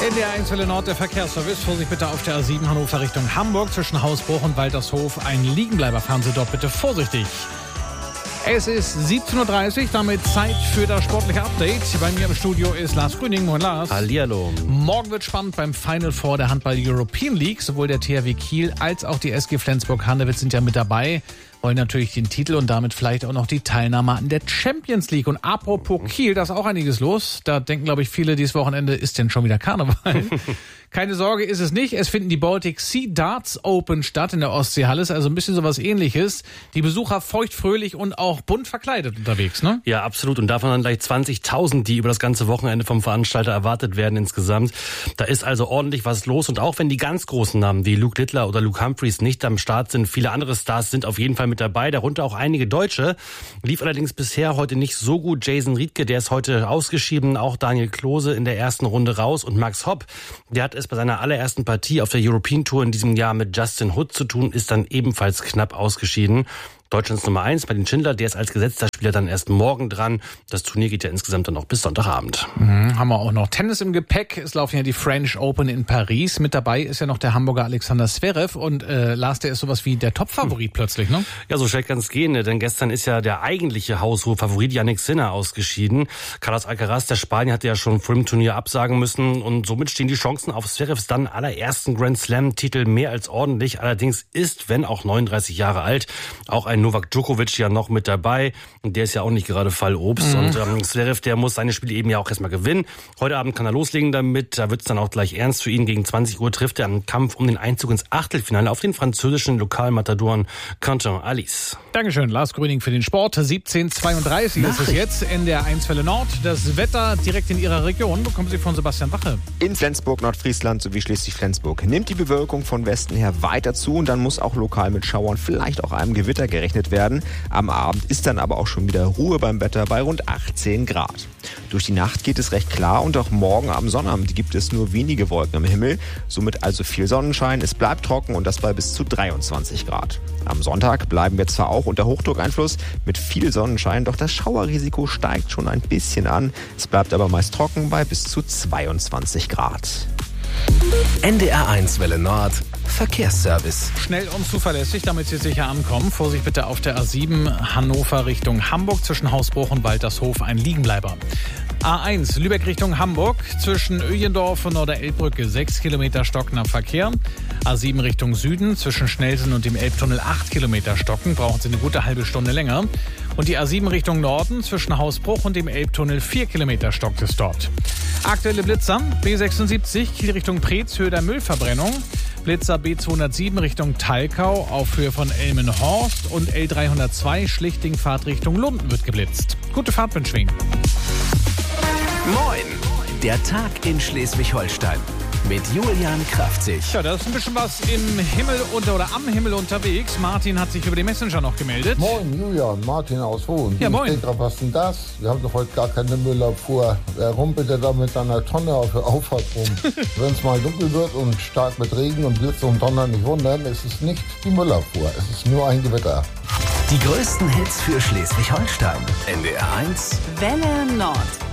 In der 1 Welle Nord der Verkehrsservice. Vorsicht bitte auf der A7 Hannover Richtung Hamburg. Zwischen Hausbruch und Waltershof ein Liegenbleiber. Fahren Sie dort bitte vorsichtig. Es ist 17.30 Uhr, damit Zeit für das sportliche Update. Bei mir im Studio ist Lars Grüning. Moin Lars. Hallihallo. Morgen wird spannend beim Final Four der Handball European League. Sowohl der THW Kiel als auch die SG Flensburg-Handewitt sind ja mit dabei. Wollen natürlich den Titel und damit vielleicht auch noch die Teilnahme an der Champions League. Und apropos Kiel, da ist auch einiges los. Da denken, glaube ich, viele, dieses Wochenende ist denn schon wieder Karneval. Keine Sorge, ist es nicht. Es finden die Baltic Sea Darts Open statt in der Ostseehalle. Ist also ein bisschen sowas Ähnliches. Die Besucher feuchtfröhlich und auch bunt verkleidet unterwegs, ne? Ja, absolut. Und davon dann gleich 20.000, die über das ganze Wochenende vom Veranstalter erwartet werden insgesamt. Da ist also ordentlich was los. Und auch wenn die ganz großen Namen wie Luke Littler oder Luke Humphries nicht am Start sind, viele andere Stars sind auf jeden Fall mit dabei, darunter auch einige Deutsche. Lief allerdings bisher heute nicht so gut. Jason Riedke, der ist heute ausgeschieden, auch Daniel Klose in der ersten Runde raus und Max Hopp, der hat es bei seiner allerersten Partie auf der European Tour in diesem Jahr mit Justin Hood zu tun, ist dann ebenfalls knapp ausgeschieden. Deutschlands Nummer 1, Martin Schindler, der ist als gesetzter Spieler dann erst morgen dran. Das Turnier geht ja insgesamt dann noch bis Sonntagabend. Haben wir auch noch Tennis im Gepäck. Es laufen ja die French Open in Paris. Mit dabei ist ja noch der Hamburger Alexander Zverev. Und Lars, der ist sowas wie der Top-Favorit plötzlich, ne? Ja, so schnell kann es gehen, denn gestern ist ja der eigentliche haushohe Favorit Jannik Sinner ausgeschieden. Carlos Alcaraz, der Spanier, hatte ja schon vor dem Turnier absagen müssen. Und somit stehen die Chancen auf Zverevs dann allerersten Grand Slam-Titel mehr als ordentlich. Allerdings ist, wenn auch 39 Jahre alt, auch ein Novak Djokovic ja noch mit dabei. Und der ist ja auch nicht gerade Fallobst. Und Zverev, der muss seine Spiele eben ja auch erstmal gewinnen. Heute Abend kann er loslegen damit. Da wird es dann auch gleich ernst für ihn. Gegen 20 Uhr trifft er am Kampf um den Einzug ins Achtelfinale auf den französischen Lokalmatadoren Quentin Alice. Dankeschön, Lars Grüning für den Sport. 17:32 ist es jetzt in der 1 Welle Nord. Das Wetter direkt in Ihrer Region bekommen Sie von Sebastian Wache. In Flensburg, Nordfriesland sowie Schleswig-Flensburg nimmt die Bewölkung von Westen her weiter zu und dann muss auch lokal mit Schauern, vielleicht auch einem Gewitter gerechnet werden. Am Abend ist dann aber auch schon wieder Ruhe beim Wetter bei rund 18 Grad. Durch die Nacht geht es recht klar und auch morgen am Sonnabend gibt es nur wenige Wolken am Himmel. Somit also viel Sonnenschein, es bleibt trocken und das bei bis zu 23 Grad. Am Sonntag bleiben wir zwar auch unter Hochdruckeinfluss mit viel Sonnenschein, doch das Schauerrisiko steigt schon ein bisschen an. Es bleibt aber meist trocken bei bis zu 22 Grad. NDR 1 Welle Nord Verkehrsservice. Schnell und zuverlässig, damit Sie sicher ankommen. Vorsicht bitte auf der A7 Hannover Richtung Hamburg. Zwischen Hausbruch und Waltershof ein Liegenbleiber. A1 Lübeck Richtung Hamburg. Zwischen Öjendorf und Norderelbbrücke 6 Kilometer stockender Verkehr. A7 Richtung Süden. Zwischen Schnelsen und dem Elbtunnel 8 Kilometer stocken. Brauchen Sie eine gute halbe Stunde länger. Und die A7 Richtung Norden. Zwischen Hausbruch und dem Elbtunnel 4 Kilometer stockt es dort. Aktuelle Blitzer. B76 Kiel Richtung Preetz, Höhe der Müllverbrennung. Blitzer B207 Richtung Talkau auf Höhe von Elmenhorst und L302 Schlichting Fahrtrichtung Lunden wird geblitzt. Gute Fahrt wünsche ich Ihnen. Moin, der Tag in Schleswig-Holstein mit Julian Kraftzig. Ja, da ist ein bisschen was im Himmel oder am Himmel unterwegs. Martin hat sich über den Messenger noch gemeldet. Moin Julian, Martin aus Hohen. Ja, moin. Ich denke, was ist denn das? Wir haben doch heute gar keine Müllabfuhr. Wer rumpelt denn da mit einer Tonne auf der Auffahrt rum? Wenn es mal dunkel wird und stark mit Regen und Blitz und Donner nicht wundern, es ist nicht die Müllabfuhr. Es ist nur ein Gewitter. Die größten Hits für Schleswig-Holstein. NDR 1 Welle Nord.